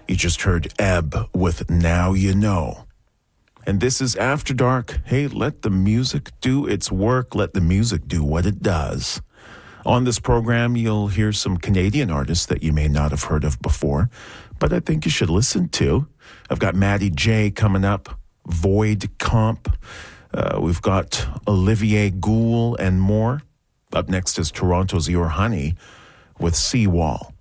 You just heard Ebb with Now You Know. And this is After Dark. Hey, let the music do its work. Let the music do what it does. On this program, you'll hear some Canadian artists that you may not have heard of before, but I think you should listen to. I've got Maddie J coming up, Void Comp. We've got Olivier Gould and more. Up next is Toronto's Your Honey with Seawall.